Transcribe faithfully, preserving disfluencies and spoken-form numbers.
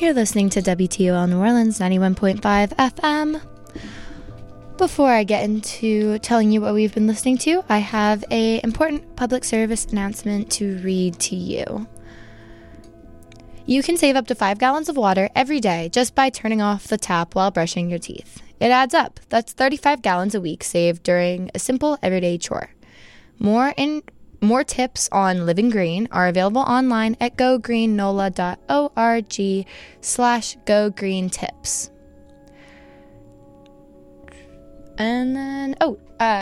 You're listening to W T O L New Orleans ninety-one point five F M. Before I get into telling you what we've been listening to, I have an important public service announcement to read to you. You can save up to five gallons of water every day just by turning off the tap while brushing your teeth. It adds up. That's thirty-five gallons a week saved during a simple everyday chore. More in More tips on living green are available online at go green nola dot org slash go green tips. And then, oh, uh,